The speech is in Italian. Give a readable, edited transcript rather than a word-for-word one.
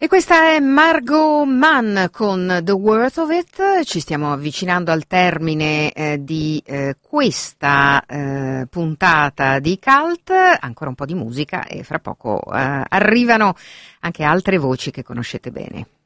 E questa è Margot Mann con The Worth of It. Ci stiamo avvicinando al termine di questa puntata di Cult. Ancora un po' di musica e fra poco arrivano anche altre voci che conoscete bene.